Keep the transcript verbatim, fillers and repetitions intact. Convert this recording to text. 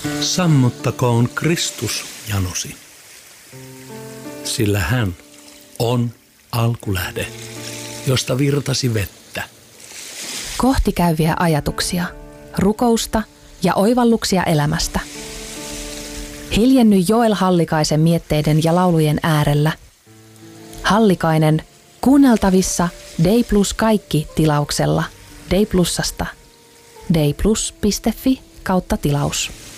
Sammuttakoon Kristus janosi, sillä hän on alkulähde, josta virtasi vettä. Kohtikäyviä ajatuksia, rukousta ja oivalluksia elämästä. Hiljenny Joel Hallikaisen mietteiden ja laulujen äärellä. Hallikainen kuunneltavissa Dei Plus kaikki -tilauksella Dei Plusasta. deiplus piste fi kautta tilaus.